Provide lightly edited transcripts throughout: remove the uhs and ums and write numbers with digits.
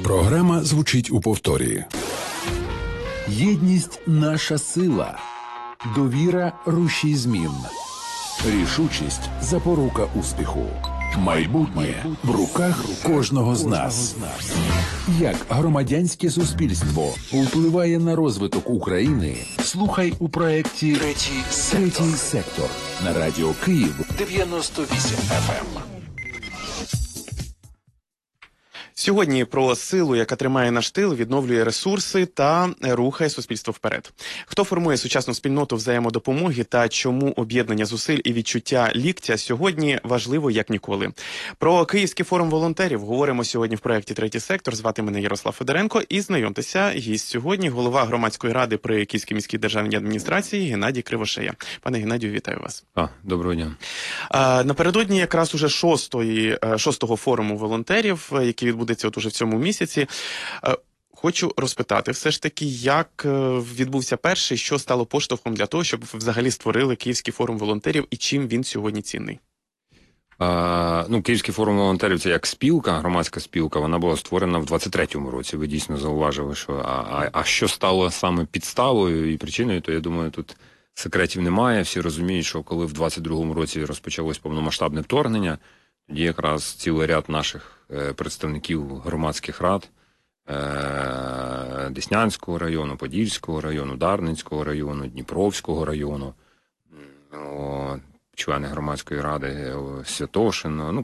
Програма звучить у повторі. Єдність – наша сила. Довіра – рушій змін. Рішучість – запорука успіху. Майбутнє в руках кожного з нас. Як громадянське суспільство впливає на розвиток України? Слухай у проєкті «Третій сектор» на Радіо Київ 98 FM. Сьогодні про силу, яка тримає наш тил, відновлює ресурси та рухає суспільство вперед. Хто формує сучасну спільноту взаємодопомоги та чому об'єднання зусиль і відчуття ліктя сьогодні важливо як ніколи. Про Київський форум волонтерів говоримо сьогодні в проєкті «Третій сектор». Звати мене Ярослав Федоренко і знайомтеся, гість сьогодні – голова громадської ради при Київській міській державній адміністрації Геннадій Кривошея. Пане Геннадію, вітаю вас. Доброго дня. Напередодні якраз уже шостого форуму волонтерів, який відбудеться от уже в цьому місяці. Хочу розпитати все ж таки, як відбувся перший, що стало поштовхом для того, щоб взагалі створили Київський форум волонтерів і чим він сьогодні цінний? Київський форум волонтерів – це як спілка, громадська спілка, вона була створена в 23-му році. Ви дійсно зауважили, що стало саме підставою і причиною, то я думаю, тут секретів немає. Всі розуміють, що коли в 22-му році розпочалось повномасштабне вторгнення, тоді якраз цілий ряд наших представників громадських рад Деснянського району, Подільського району, Дарницького району, Дніпровського району, члени громадської ради Святошина,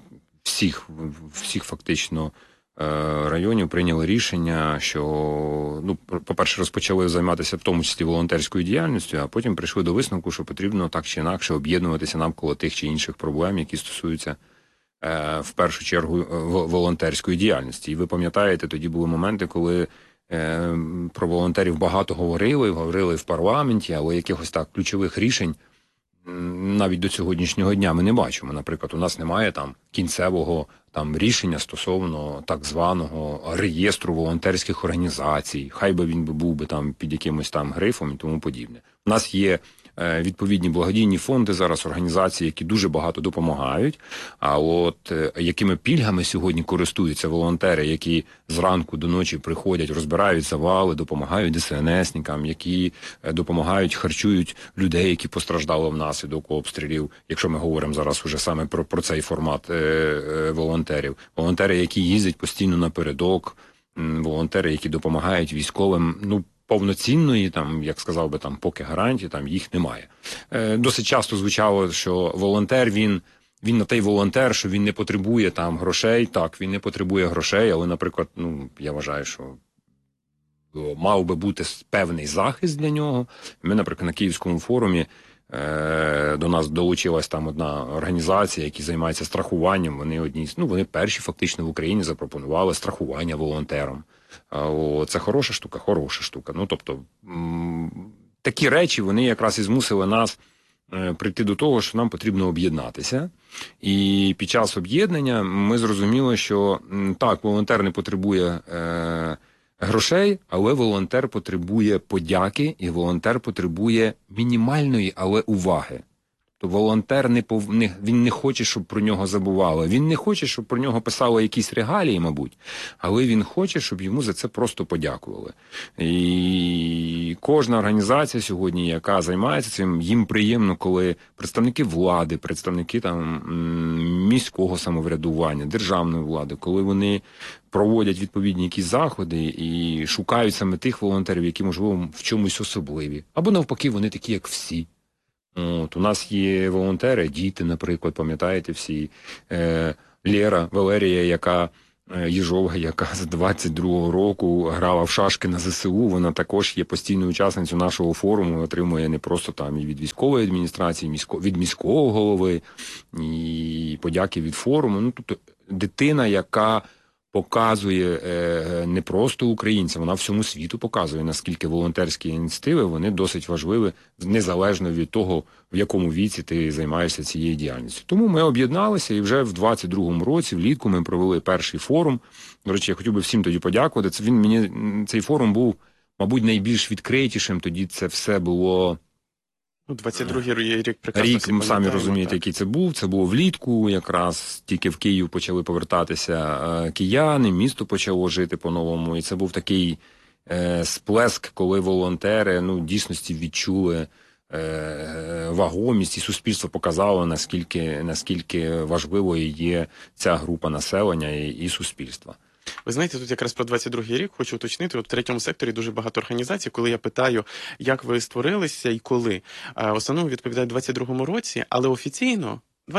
всіх фактично районів прийняли рішення, що, по-перше, розпочали займатися в тому числі волонтерською діяльністю, а потім прийшли до висновку, що потрібно так чи інакше об'єднуватися навколо тих чи інших проблем, які стосуються в першу чергу волонтерської діяльності. І ви пам'ятаєте, тоді були моменти, коли про волонтерів багато говорили в парламенті, але якихось так ключових рішень навіть до сьогоднішнього дня ми не бачимо. Наприклад, у нас немає кінцевого рішення стосовно так званого реєстру волонтерських організацій. Хай би він був би під якимось грифом і тому подібне. У нас є відповідні благодійні фонди зараз, організації, які дуже багато допомагають, а от якими пільгами сьогодні користуються волонтери, які зранку до ночі приходять, розбирають завали, допомагають ДСНСникам, які допомагають, харчують людей, які постраждали внаслідок обстрілів, якщо ми говоримо зараз уже саме про цей формат волонтерів. Волонтери, які їздять постійно напередок, волонтери, які допомагають військовим, повноцінної, як сказав би, поки гарантії, їх немає. Досить часто звучало, що волонтер, він на той волонтер, що він не потребує грошей. Так, він не потребує грошей, але, наприклад, я вважаю, що мав би бути певний захист для нього. Ми, наприклад, на Київському форумі до нас долучилась одна організація, яка займається страхуванням. Вони перші фактично в Україні запропонували страхування волонтерам. Це хороша штука. Тобто, такі речі, вони якраз і змусили нас прийти до того, що нам потрібно об'єднатися. І під час об'єднання ми зрозуміли, що так, волонтер не потребує грошей, але волонтер потребує подяки, і волонтер потребує мінімальної, але уваги. Тобто волонтер він не хоче, щоб про нього забували. Він не хоче, щоб про нього писали якісь регалії, мабуть, але він хоче, щоб йому за це просто подякували. І кожна організація сьогодні, яка займається цим, їм приємно, коли представники влади, представники міського самоврядування, державної влади, коли вони проводять відповідні якісь заходи і шукають саме тих волонтерів, які, можливо, в чомусь особливі. Або навпаки, вони такі, як всі. У нас є волонтери, діти, наприклад, пам'ятаєте всі, Лера, Валерія, Єжова, яка з 22-го року грала в шашки на ЗСУ, вона також є постійною учасницею нашого форуму, отримує не просто і від військової адміністрації, від міського голови, і подяки від форуму. Тобто дитина, яка показує не просто українцям, вона всьому світу показує, наскільки волонтерські ініціативи, вони досить важливі, незалежно від того, в якому віці ти займаєшся цією діяльністю. Тому ми об'єдналися і вже в 22-му році, влітку, ми провели перший форум. До речі, я хотів би всім тоді подякувати. Цей форум був, мабуть, найбільш відкритішим. Тоді це все було Ну, 22-й рік прекрасно Рік, всі самі пам'ятаємо, розумієте, так. який це був. Це було влітку, якраз тільки в Київ почали повертатися кияни, місто почало жити по-новому. І це був такий сплеск, коли волонтери, ну, в дійсності відчули вагомість, і суспільство показало, наскільки важливою є ця група населення і суспільства. Ви знаєте, тут якраз про 22-й рік хочу уточнити. От в третьому секторі дуже багато організацій. Коли я питаю, як ви створилися і коли, в основному відповідають в 22-му році, але офіційно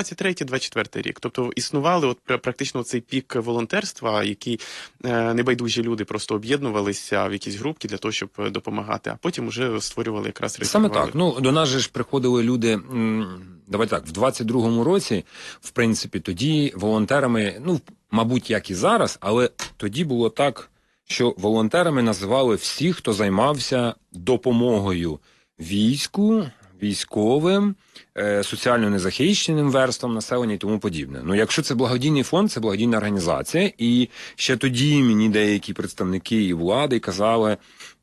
23-24 рік. Тобто існували от практично цей пік волонтерства, які небайдужі люди просто об'єднувалися в якісь групки для того, щоб допомагати, а потім вже створювали якраз Саме так. Ну, до нас же ж приходили люди, давайте так, в 22-му році, в принципі, тоді волонтерами, ну, мабуть, як і зараз, але тоді було так, що волонтерами називали всіх, хто займався допомогою війську, військовим, соціально незахищеним верствам населення і тому подібне. Ну, якщо це благодійний фонд, це благодійна організація, і ще тоді мені деякі представники і влади казали,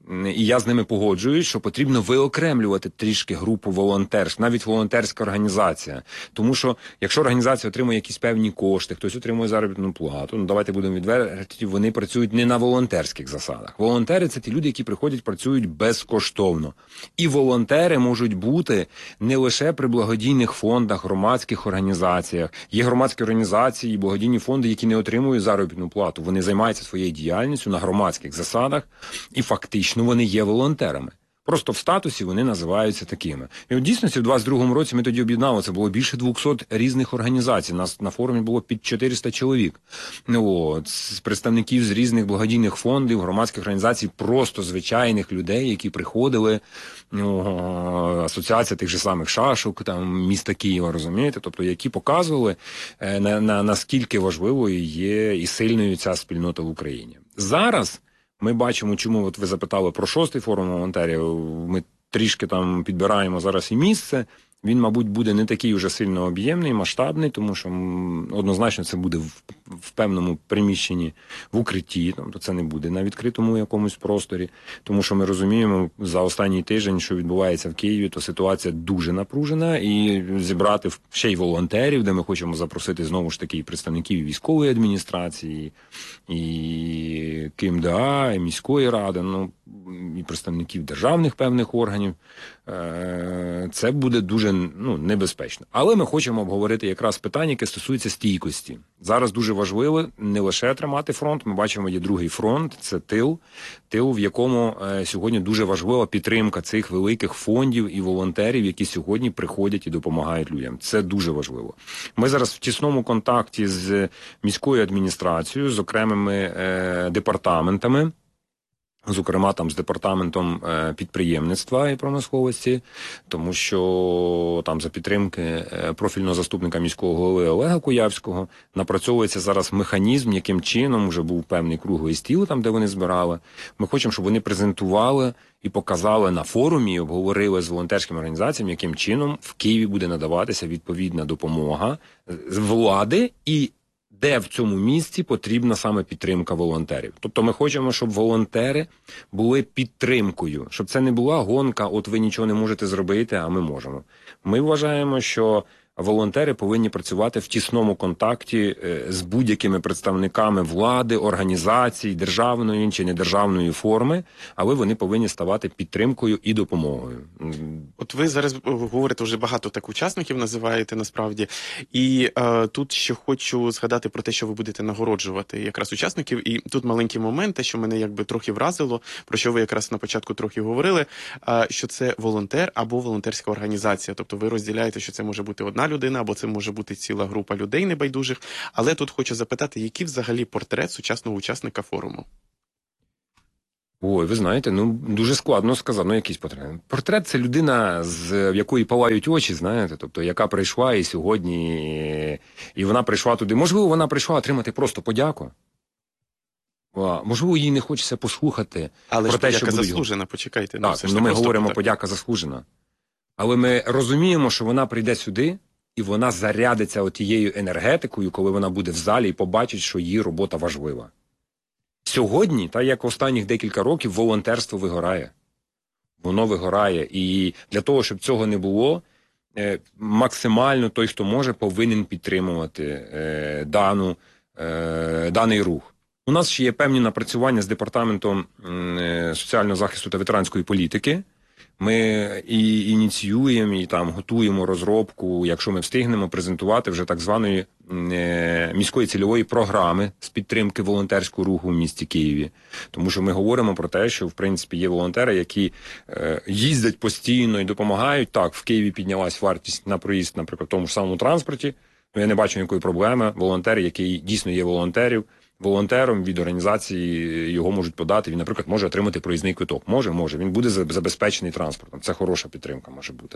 і я з ними погоджуюсь, що потрібно виокремлювати трішки групу волонтерств, навіть волонтерська організація. Тому що, якщо організація отримує якісь певні кошти, хтось отримує заробітну плату, ну давайте будемо відверті, вони працюють не на волонтерських засадах. Волонтери – це ті люди, які приходять, працюють безкоштовно. І волонтери можуть бути не лише при благодійних фондах, громадських організаціях. Є громадські організації, благодійні фонди, які не отримують заробітну плату. Вони займаються своєю діяльністю на громадських засадах і фактично вони є волонтерами. Просто в статусі вони називаються такими. І в дійсності в 22-му році ми тоді об'єднали, це було більше 200 різних організацій. Нас на форумі було під 400 чоловік. От, з представників з різних благодійних фондів, громадських організацій, просто звичайних людей, які приходили, асоціація тих же самих шашок, там, міста Києва, розумієте? Тобто, які показували, наскільки важливою є і сильною ця спільнота в Україні. Зараз ми бачимо, чому от ви запитали про 6-й форум волонтерів, ми трішки там підбираємо зараз і місце. Він, мабуть, буде не такий уже сильно об'ємний, масштабний, тому що однозначно це буде в певному приміщенні, в укритті, тобто це не буде на відкритому якомусь просторі, тому що ми розуміємо за останній тиждень, що відбувається в Києві, то ситуація дуже напружена, і зібрати ще й волонтерів, де ми хочемо запросити знову ж таки і представників військової адміністрації, і КМДА, і міської ради, ну, і представників державних певних органів. Це буде дуже небезпечно. Але ми хочемо обговорити якраз питання, яке стосується стійкості. Зараз дуже важливо не лише тримати фронт, ми бачимо, є другий фронт, це тил, в якому сьогодні дуже важлива підтримка цих великих фондів і волонтерів, які сьогодні приходять і допомагають людям. Це дуже важливо. Ми зараз в тісному контакті з міською адміністрацією, з окремими департаментами, зокрема там з департаментом підприємництва і промисловості, тому що там за підтримки профільного заступника міського голови Олега Куявського напрацьовується зараз механізм, яким чином вже був певний круглий стіл, там де вони збирали. Ми хочемо, щоб вони презентували і показали на форумі, і обговорили з волонтерськими організаціями, яким чином в Києві буде надаватися відповідна допомога з влади і де в цьому місці потрібна саме підтримка волонтерів. Тобто ми хочемо, щоб волонтери були підтримкою, щоб це не була гонка, от ви нічого не можете зробити, а ми можемо. Ми вважаємо, що волонтери повинні працювати в тісному контакті з будь-якими представниками влади, організацій, державної чи недержавної форми, але вони повинні ставати підтримкою і допомогою. От ви зараз говорите, вже багато так учасників називаєте насправді, і тут ще хочу згадати про те, що ви будете нагороджувати якраз учасників, і тут маленький момент, що мене якби трохи вразило, про що ви якраз на початку трохи говорили, що це волонтер або волонтерська організація, тобто ви розділяєте, що це може бути одна людина, або це може бути ціла група людей небайдужих. Але тут хочу запитати, який взагалі портрет сучасного учасника форуму? Ой, ви знаєте, дуже складно сказати, якийсь портрет. Портрет – це людина, в якої палають очі, знаєте, тобто, яка прийшла і сьогодні, і вона прийшла туди. Можливо, вона прийшла отримати просто подяку. Можливо, їй не хочеться послухати про те, що будуть... заслужена, почекайте. Так, ми говоримо подяка заслужена. Але ми розуміємо, що вона прийде сюди, і вона зарядиться отією енергетикою, коли вона буде в залі і побачить, що її робота важлива. Сьогодні, як останніх декілька років, волонтерство вигорає. Воно вигорає. І для того, щоб цього не було, максимально той, хто може, повинен підтримувати даний рух. У нас ще є певні напрацювання з Департаментом соціального захисту та ветеранської політики. Ми і ініціюємо, і там готуємо розробку, якщо ми встигнемо, презентувати вже так званої міської цільової програми з підтримки волонтерського руху в місті Києві. Тому що ми говоримо про те, що в принципі є волонтери, які їздять постійно і допомагають. Так, в Києві піднялась вартість на проїзд, наприклад, в тому ж самому транспорті. Я не бачу ніякої проблеми. Волонтер, який дійсно є волонтером від організації його можуть подати. Він, наприклад, може отримати проїзний квиток. Може. Він буде забезпечений транспортом. Це хороша підтримка може бути.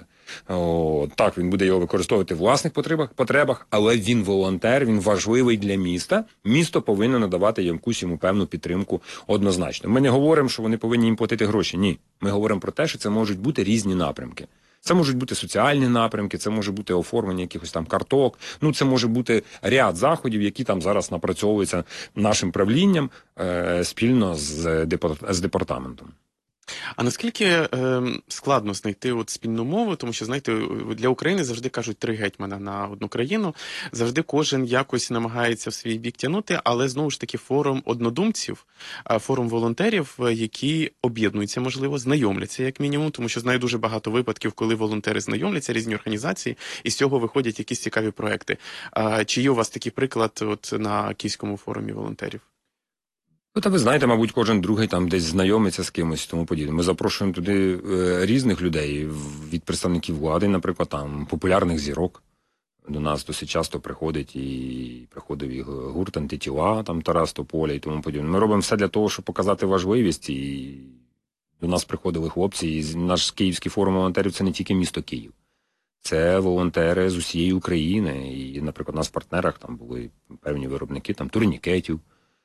Так, він буде його використовувати в власних потребах, але він волонтер, він важливий для міста. Місто повинно надавати якусь йому певну підтримку однозначно. Ми не говоримо, що вони повинні їм платити гроші. Ні. Ми говоримо про те, що це можуть бути різні напрямки. Це можуть бути соціальні напрямки, це може бути оформлення якихось там карток, це може бути ряд заходів, які там зараз напрацьовуються нашим правлінням спільно з департаментом. А наскільки складно знайти спільну мову, тому що, знаєте, для України завжди кажуть 3 гетьмана на одну країну, завжди кожен якось намагається в свій бік тягнути, але знову ж таки форум однодумців, форум волонтерів, які об'єднуються, можливо, знайомляться як мінімум, тому що знаю дуже багато випадків, коли волонтери знайомляться, різні організації, і з цього виходять якісь цікаві проекти. Чи є у вас такий приклад на Київському форумі волонтерів? Та ви знаєте, мабуть, кожен другий там десь знайомиться з кимось і тому подібне. Ми запрошуємо туди різних людей, від представників влади, наприклад, там популярних зірок. До нас досить часто приходить і приходив і гурт «Антитіла», там Тарас Тополя і тому подібне. Ми робимо все для того, щоб показати важливість, і до нас приходили хлопці, і наш Київський форум волонтерів – це не тільки місто Київ. Це волонтери з усієї України. І, наприклад, у нас в партнерах там були певні виробники там турнікетів,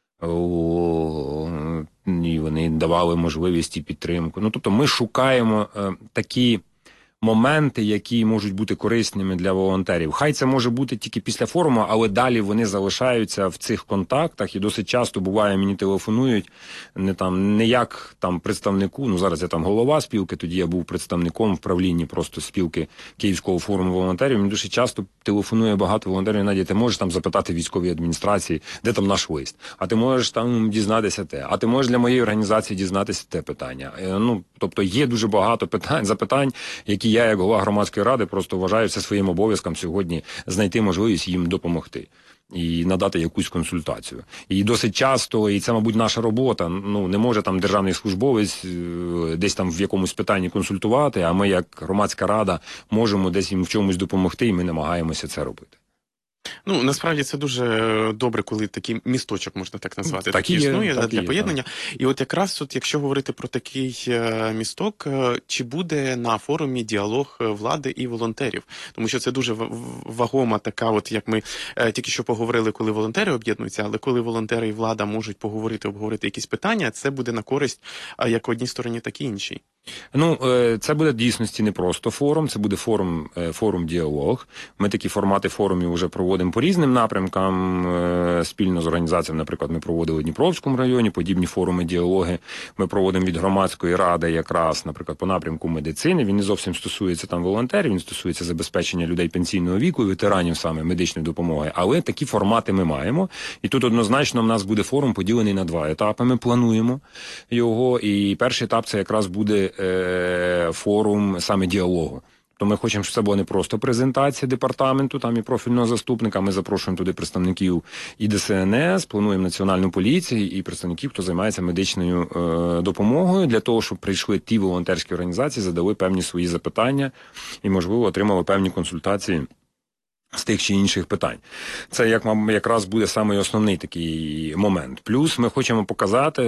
і вони давали можливість і підтримку. Тобто ми шукаємо такі моменти, які можуть бути корисними для волонтерів. Хай це може бути тільки після форуму, але далі вони залишаються в цих контактах, і досить часто буває, мені телефонують не як там представнику, зараз я там голова спілки, тоді я був представником в правлінні просто спілки Київського форуму волонтерів. Мені дуже часто телефонує багато волонтерів: Надя, ти можеш там запитати військовій адміністрації, де там наш лист? А ти можеш там дізнатися те? А ти можеш для моєї організації дізнатися те питання? Тобто є дуже багато запитань, які я, як голова громадської ради, просто вважаю це своїм обов'язком сьогодні знайти можливість їм допомогти і надати якусь консультацію. І досить часто, і це, мабуть, наша робота, не може там державний службовець десь там в якомусь питанні консультувати, а ми, як громадська рада, можемо десь їм в чомусь допомогти, і ми намагаємося це робити. Насправді це дуже добре, коли такий місточок, можна так назвати, так існує для поєднання. І от якраз, якщо говорити про такий місток, чи буде на форумі діалог влади і волонтерів? Тому що це дуже вагома така, як ми тільки що поговорили, коли волонтери об'єднуються, але коли волонтери і влада можуть обговорити якісь питання, це буде на користь як одній стороні, так і іншій. Це буде в дійсності не просто форум, це буде форум-діалог. Ми такі формати форумів вже проводимо по різним напрямкам, спільно з організаціями. Наприклад, ми проводили в Дніпровському районі подібні форуми-діалоги. Ми проводимо від громадської ради якраз, наприклад, по напрямку медицини. Він не зовсім стосується там волонтерів, він стосується забезпечення людей пенсійного віку і ветеранів саме медичної допомоги. Але такі формати ми маємо. І тут однозначно в нас буде форум поділений на 2 етапи. Ми плануємо його. І перший етап – це якраз буде форум саме діалогу. То ми хочемо, щоб це була не просто презентація департаменту там і профільного заступника. Ми запрошуємо туди представників і ДСНС, плануємо Національну поліцію і представників, хто займається медичною допомогою, для того, щоб прийшли ті волонтерські організації, задали певні свої запитання і, можливо, отримали певні консультації з тих чи інших питань. Це якраз буде самий основний такий момент. Плюс ми хочемо показати,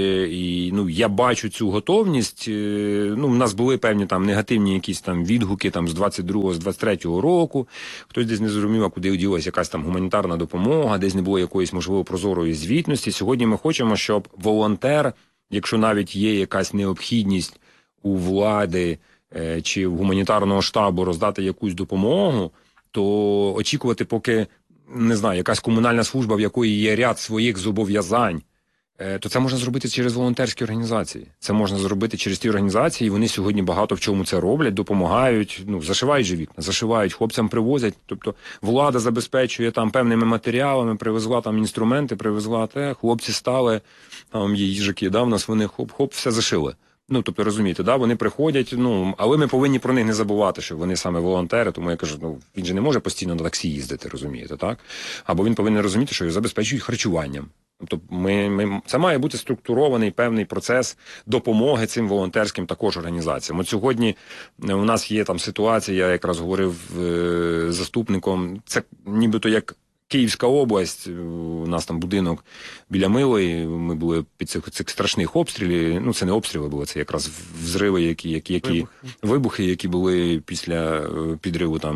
і я бачу цю готовність. В нас були певні там негативні якісь там відгуки там з 22-го, з 23-го року. Хтось десь не зрозумів, куди ділась якась там гуманітарна допомога, десь не було якоїсь, можливо, прозорої звітності. Сьогодні ми хочемо, щоб волонтер, якщо навіть є якась необхідність у влади чи в гуманітарного штабу роздати якусь допомогу, то очікувати, поки, не знаю, якась комунальна служба, в якої є ряд своїх зобов'язань, то це можна зробити через волонтерські організації. Це можна зробити через ті організації, і вони сьогодні багато в чому це роблять, допомагають, зашивають же вікна, зашивають, хлопцям привозять. Тобто влада забезпечує там певними матеріалами, привезла там інструменти, привезла те, хлопці стали, там є їжаки, в нас вони хоп-хоп, все зашили. Тобто, розумієте, вони приходять, але ми повинні про них не забувати, що вони саме волонтери, тому я кажу, він же не може постійно на таксі їздити, розумієте, так? Або він повинен розуміти, що його забезпечують харчуванням. Тобто це має бути структурований певний процес допомоги цим волонтерським також організаціям. От сьогодні у нас є там ситуація, я якраз говорив з заступником, це нібито як Київська область, у нас там будинок біля Милої, ми були під цих страшних обстрілів, це не обстріли були, це якраз взриви, вибухи, які були після підриву там,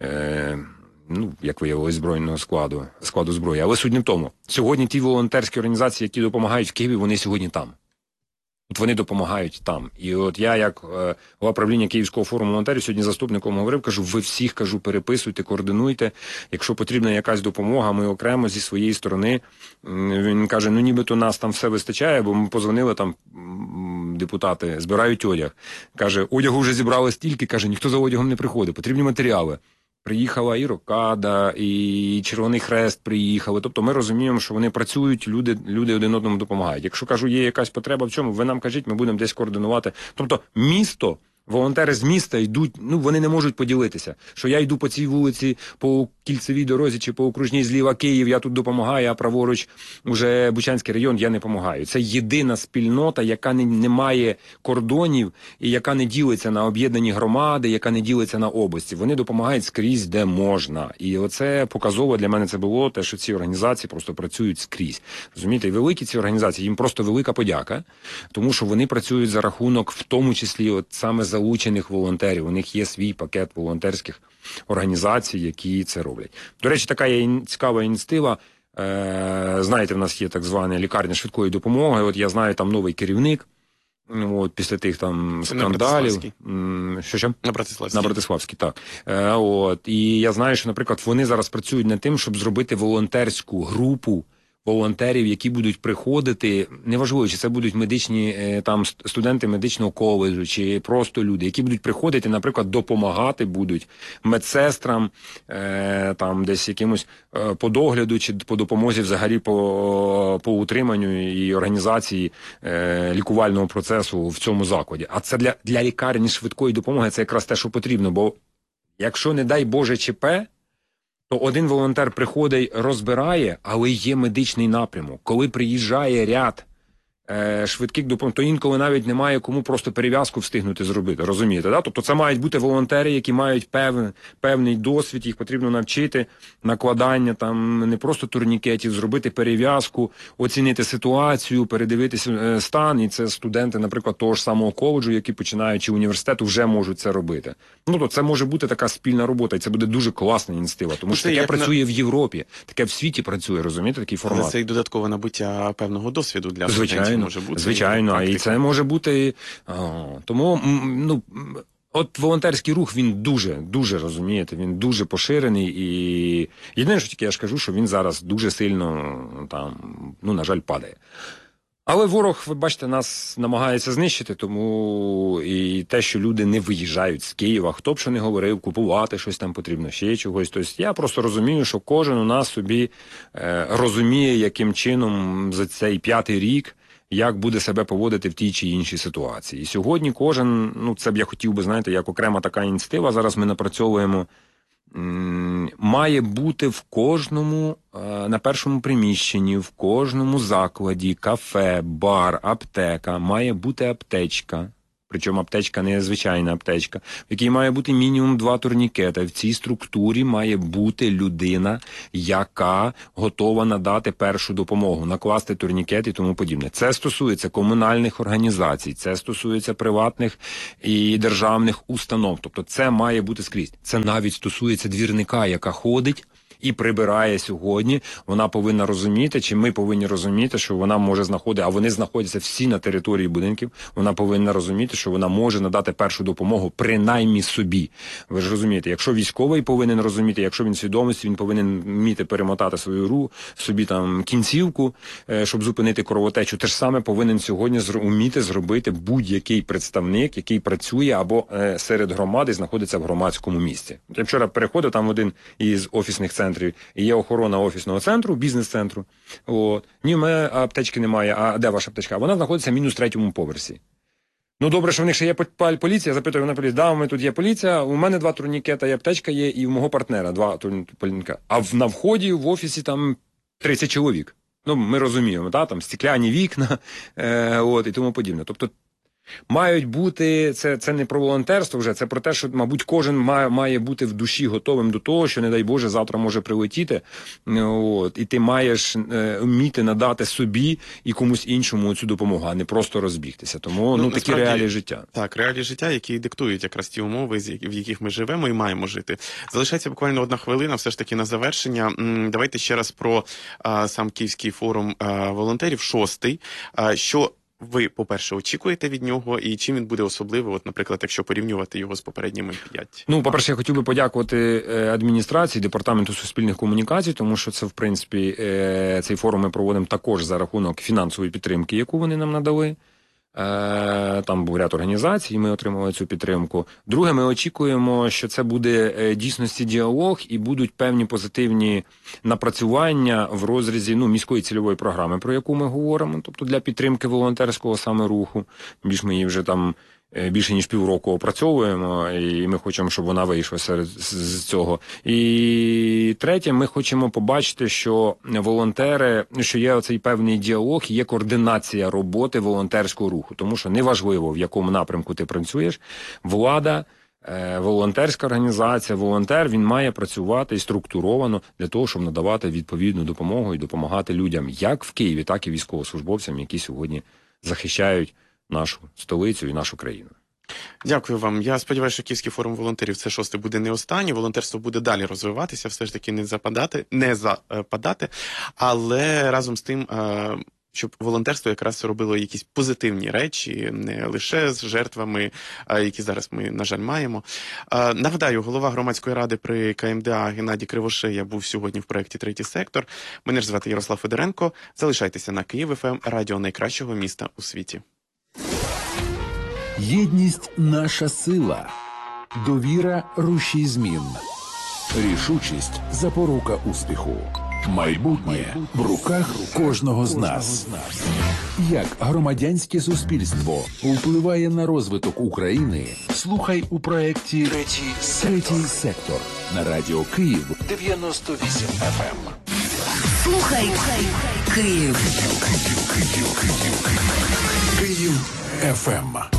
як виявилось, збройного складу зброї. Але суть не в тому. Сьогодні ті волонтерські організації, які допомагають в Києві, вони сьогодні там. От вони допомагають там. І от я, як голова правління Київського форуму волонтерів, сьогодні заступником говорив, кажу, ви всіх, переписуйте, координуйте. Якщо потрібна якась допомога, ми окремо зі своєї сторони. Він каже, нібито нас там все вистачає, бо ми позвонили там, депутати, збирають одяг. Каже, одягу вже зібрали стільки, каже, ніхто за одягом не приходить, потрібні матеріали. Приїхала і Рокада, і Червоний Хрест приїхали. Тобто ми розуміємо, що вони працюють, люди один одному допомагають. Якщо, кажу, є якась потреба в цьому, ви нам кажіть, ми будемо десь координувати. Тобто місто, волонтери з міста йдуть, вони не можуть поділитися. Що я йду по цій вулиці, по Кільцевій дорозі чи по окружній зліва Київ, я тут допомагаю, а праворуч уже Бучанський район, я не допомагаю. Це єдина спільнота, яка не має кордонів і яка не ділиться на об'єднані громади, яка не ділиться на області. Вони допомагають скрізь, де можна. І оце показово для мене це було, те, що ці організації просто працюють скрізь. Розумієте, і великі ці організації, їм просто велика подяка, тому що вони працюють за рахунок, в тому числі, от саме залучених волонтерів. У них є свій пакет волонтерських організацій, які це роблять. До речі, така є цікава ініціатива. Знаєте, в нас є так звана лікарня швидкої допомоги. От я знаю, там новий керівник. Після тих там скандалів. Що? На Братиславській, так. І я знаю, що, наприклад, вони зараз працюють над тим, щоб зробити волонтерську групу волонтерів, які будуть приходити, неважливо, чи це будуть медичні там студенти медичного коледжу, чи просто люди, які будуть приходити, наприклад, допомагати будуть медсестрам, там десь якимось по догляду, чи по допомозі взагалі по утриманню і організації лікувального процесу в цьому закладі. А це для лікарні швидкої допомоги це якраз те, що потрібно, бо якщо, не дай Боже, ЧП, то один волонтер приходить, розбирає, але є медичний напрямок. Коли приїжджає ряд швидких допомог, то інколи навіть немає кому просто перев'язку встигнути зробити, розумієте? Да? Тобто це мають бути волонтери, які мають певний досвід, їх потрібно навчити накладання, там не просто турнікетів, зробити перев'язку, оцінити ситуацію, передивитися стан, і це студенти, наприклад, того ж самого коледжу, які починаючи університету, вже можуть це робити. То це може бути така спільна робота, і це буде дуже класна ініціатива, тому що таке працює в Європі, таке в світі працює, розумієте, такий формат. Але це і додаткове набуття певного досвіду для студентів. Звичайно, і це може бути. Тому, от волонтерський рух, він дуже, розумієте, він дуже поширений. І єдине, що тільки я ж кажу, що він зараз дуже сильно, там, на жаль, падає. Але ворог, ви бачите, нас намагається знищити, тому і те, що люди не виїжджають з Києва, хто б що не говорив, купувати щось там потрібно, ще чогось. Тобто я просто розумію, що кожен у нас собі розуміє, яким чином за цей 5-й рік, як буде себе поводити в тій чи іншій ситуації. І сьогодні кожен, це б я хотів би, знаєте, як окрема така ініціатива, зараз ми напрацьовуємо, має бути в кожному, на першому приміщенні, в кожному закладі, кафе, бар, аптека, має бути аптечка. Причому аптечка не звичайна аптечка, в якій має бути мінімум 2 турнікети. В цій структурі має бути людина, яка готова надати першу допомогу, накласти турнікет і тому подібне. Це стосується комунальних організацій, це стосується приватних і державних установ. Тобто це має бути скрізь. Це навіть стосується двірника, яка ходить і прибирає сьогодні, вона повинна розуміти, чи ми повинні розуміти, що вона може знаходити, а вони знаходяться всі на території будинків, вона повинна розуміти, що вона може надати першу допомогу принаймні собі. Ви ж розумієте, якщо військовий повинен розуміти, якщо він свідомості, він повинен вміти перемотати свою собі там кінцівку, щоб зупинити кровотечу. Те ж саме повинен сьогодні вміти зробити будь-який представник, який працює або серед громади знаходиться в громадському місці. Я вчора переходив там в один із офісних центрів, і є охорона офісного центру, бізнес-центру. Ні, в мене аптечки немає. А де ваша аптечка? Вона знаходиться в мінус 3-му поверсі. Ну, добре, що в них ще є поліція. Запитую на поліцію, да, у мене тут є поліція, у мене 2 турнікета, і аптечка є, і у мого партнера 2 турнікета. А на вході в офісі там 30 чоловік. Ну, ми розуміємо, там стекляні вікна, і тому подібне. Тобто, мають бути, це не про волонтерство вже, це про те, що, мабуть, кожен має бути в душі готовим до того, що, не дай Боже, завтра може прилетіти, і ти маєш вміти надати собі і комусь іншому цю допомогу, а не просто розбігтися. Тому, такі реалії життя. Так, реалії життя, які диктують якраз ті умови, в яких ми живемо і маємо жити. Залишається буквально 1 хвилина, все ж таки на завершення. Давайте ще раз про сам Київський форум волонтерів, 6-й. Що ви, по-перше, очікуєте від нього, і чим він буде особливий, наприклад, якщо порівнювати його з попередніми 5? По-перше, я хотів би подякувати адміністрації, Департаменту суспільних комунікацій, тому що це, в принципі, цей форум ми проводимо також за рахунок фінансової підтримки, яку вони нам надали. Там був ряд організацій, ми отримали цю підтримку. Друге, ми очікуємо, що це буде дійсності діалог і будуть певні позитивні напрацювання в розрізі міської цільової програми, про яку ми говоримо, тобто для підтримки волонтерського саме руху. Більш ми її вже там більше ніж півроку опрацьовуємо, і ми хочемо, щоб вона вийшла з цього. І третє, ми хочемо побачити, що волонтери, що є оцей певний діалог, є координація роботи волонтерського руху, тому що неважливо, в якому напрямку ти працюєш, влада, волонтерська організація, волонтер, він має працювати і структуровано для того, щоб надавати відповідну допомогу і допомагати людям як в Києві, так і військовослужбовцям, які сьогодні захищають нашу столицю і нашу країну. Дякую вам. Я сподіваюся, що Київський форум волонтерів, це 6-й, буде не останній. Волонтерство буде далі розвиватися, все ж таки не западати. Але разом з тим, щоб волонтерство якраз робило якісь позитивні речі, не лише з жертвами, які зараз ми, на жаль, маємо. Нагадаю, голова громадської ради при КМДА Геннадій Кривошея був сьогодні в проєкті «Третій сектор». Мене ж звати Ярослав Федоренко. Залишайтеся на Київ ФМ, радіо найкращого міста у світі. Єдність – наша сила. Довіра – рушій змін. Рішучість – запорука успіху. Майбутнє в руках кожного з нас. Як громадянське суспільство впливає на розвиток України? Слухай у проєкті «Третій сектор» на радіо Київ 98 FM. Слухай Київ. Київ FM.